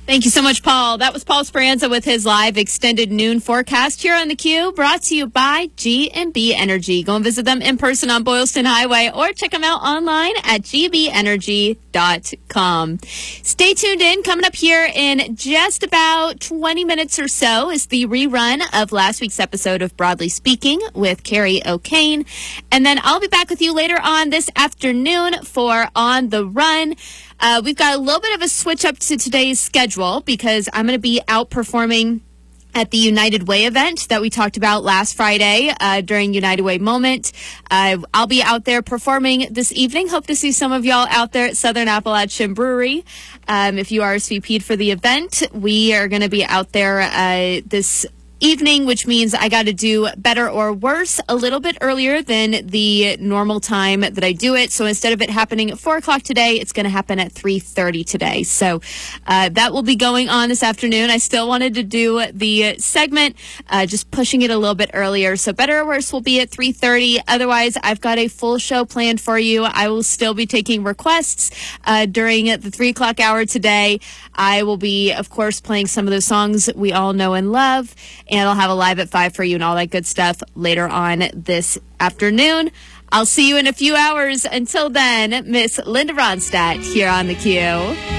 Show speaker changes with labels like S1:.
S1: Thank you so much, Paul. That was Paul Speranza with his live extended noon forecast here on theCUBE, brought to you by G&B Energy. Go and visit them in person on Boylston Highway or check them out online at gbeenergy.com. Stay tuned in. Coming up here in just about 20 minutes or so is the rerun of last week's episode of Broadly Speaking with Carrie O'Kane. And then I'll be back with you later on this afternoon for On the Run. We've got a little bit of a switch up to today's schedule because I'm going to be out performing at the United Way event that we talked about last Friday during United Way Moment. I'll be out there performing this evening. Hope to see some of y'all out there at Southern Appalachian Brewery. If you RSVP'd for the event, we are going to be out there this evening, which means I got to do Better or Worse a little bit earlier than the normal time that I do it. So instead of it happening at 4 o'clock today, it's going to happen at 3:30 today. So that will be going on this afternoon. I still wanted to do the segment, just pushing it a little bit earlier. So Better or Worse will be at 3:30. Otherwise, I've got a full show planned for you. I will still be taking requests during the 3 o'clock hour today. I will be, of course, playing some of those songs we all know and love. And I'll have a live at 5 for you and all that good stuff later on this afternoon. I'll see you in a few hours. Until then, Miss Linda Ronstadt here on theCUBE.